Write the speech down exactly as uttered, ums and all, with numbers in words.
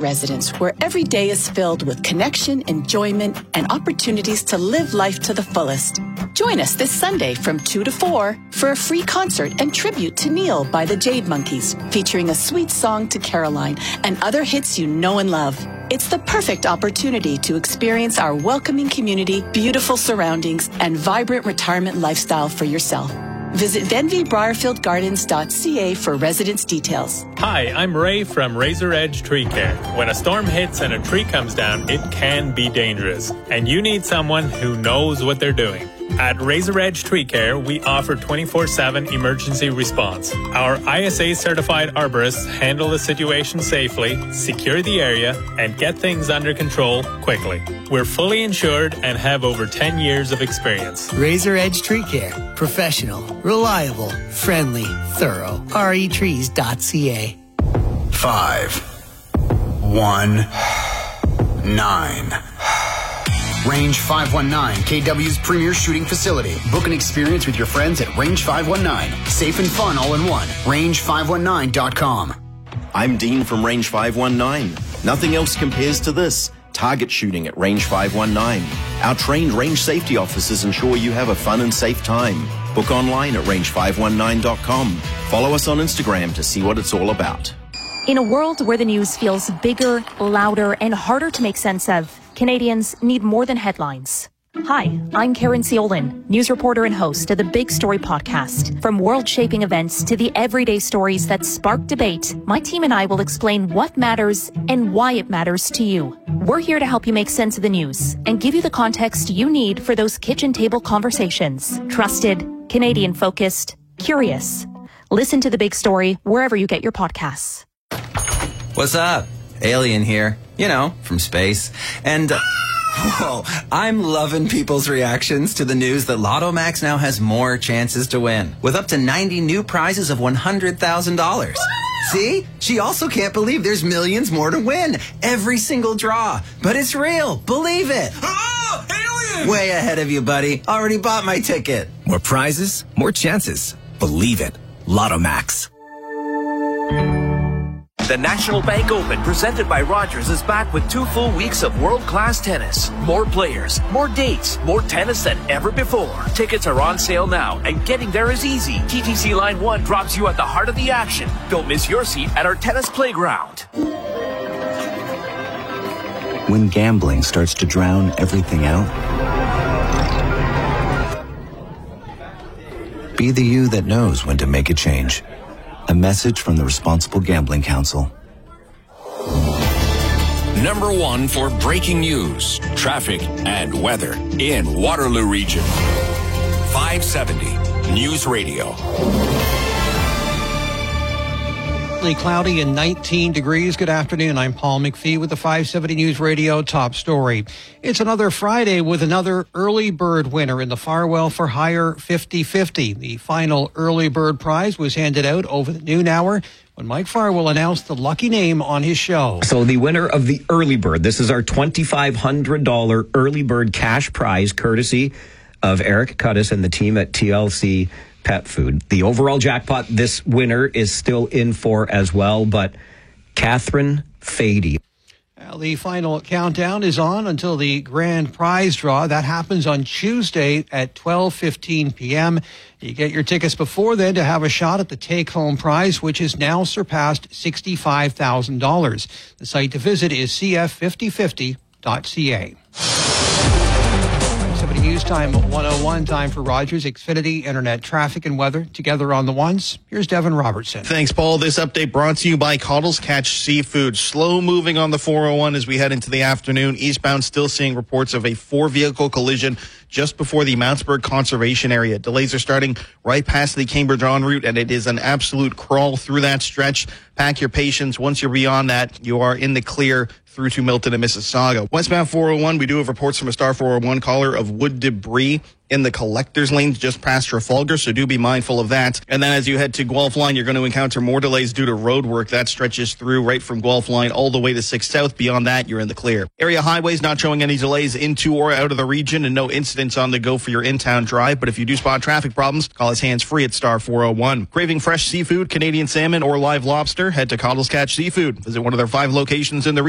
residence, where every day is filled with connection, enjoyment, and opportunities to live life to the fullest. Join us this Sunday from two to four for a free concert and tribute to Neil by the Jade Monkeys, featuring a sweet song to Caroline and other hits you know and love. It's the perfect opportunity to experience our welcoming community, beautiful surroundings, and vibrant retirement lifestyle for yourself. Visit venvy briarfield gardens dot c a for residence details. Hi, I'm Ray from Razor Edge Tree Care. When a storm hits and a tree comes down, it can be dangerous, and you need someone who knows what they're doing. At Razor Edge Tree Care, we offer twenty-four seven emergency response. Our I S A-certified arborists handle the situation safely, secure the area, and get things under control quickly. We're fully insured and have over ten years of experience. Razor Edge Tree Care. Professional, reliable, friendly, thorough. R E trees dot c a. Five. One. Nine. Range five one nine, K W's premier shooting facility. Book an experience with your friends at Range five one nine. Safe and fun all in one. range five one nine dot com. I'm Dean from Range five one nine. Nothing else compares to this. Target shooting at Range five one nine. Our trained range safety officers ensure you have a fun and safe time. Book online at range five one nine dot com. Follow us on Instagram to see what it's all about. In a world where the news feels bigger, louder, and harder to make sense of, Canadians need more than headlines. Hi, I'm Karen Ciolin, news reporter and host of the Big Story podcast. From world-shaping events to the everyday stories that spark debate, my team and I will explain what matters and why it matters to you. We're here to help you make sense of the news and give you the context you need for those kitchen table conversations. Trusted, Canadian-focused, curious. Listen to The Big Story wherever you get your podcasts. What's up? Alien here, you know, from space. And, uh, whoa, I'm loving people's reactions to the news that Lotto Max now has more chances to win, with up to ninety new prizes of one hundred thousand dollars. See? She also can't believe there's millions more to win. Every single draw. But it's real. Believe it. Oh, alien! Way ahead of you, buddy. Already bought my ticket. More prizes, more chances. Believe it. Lotto Max. The National Bank Open, presented by Rogers, is back with two full weeks of world-class tennis. More players, more dates, more tennis than ever before. Tickets are on sale now, and getting there is easy. T T C Line one drops you at the heart of the action. Don't miss your seat at our tennis playground. When gambling starts to drown everything out, be the you that knows when to make a change. A message from the Responsible Gambling Council. Number one for breaking news, traffic, and weather in Waterloo Region. five seventy News Radio. Cloudy and nineteen degrees. Good afternoon. I'm Paul McPhee with the five seventy News Radio top story. It's another Friday with another early bird winner in the Farwell for Hire fifty fifty. The final early bird prize was handed out over the noon hour when Mike Farwell announced the lucky name on his show. So the winner of the early bird, this is our twenty-five hundred dollars early bird cash prize, courtesy of Eric Cudis and the team at T L C Pet Food. The overall jackpot this winner is still in for as well, but Catherine Fady. Well, the final countdown is on until the grand prize draw. That happens on Tuesday at twelve fifteen p.m. You get your tickets before then to have a shot at the take-home prize, which has now surpassed sixty-five thousand dollars. The site to visit is c f fifty fifty dot c a. News time one oh one, time for Rogers Xfinity Internet traffic and weather together on the ones. Here's Devin Robertson. Thanks, Paul. This update brought to you by Cottles Catch Seafood. Slow moving on the four oh one as we head into the afternoon. Eastbound, still seeing reports of a four-vehicle collision just before the Mountsburg Conservation Area. Delays are starting right past the Cambridge en route, and it is an absolute crawl through that stretch. Pack your patience. Once you're beyond that, you are in the clear through to Milton and Mississauga. Westbound four oh one, we do have reports from a Star four oh one caller of wood debris in the collector's lanes just past Trafalgar, so do be mindful of that. And then as you head to Guelph Line, you're going to encounter more delays due to road work. That stretches through right from Guelph Line all the way to six South. Beyond that, you're in the clear. Area highways not showing any delays into or out of the region, and no incidents on the go for your in-town drive. But if you do spot traffic problems, call us hands-free at Star four oh one. Craving fresh seafood, Canadian salmon, or live lobster? Head to Cottles Catch Seafood. Visit one of their five locations in the region.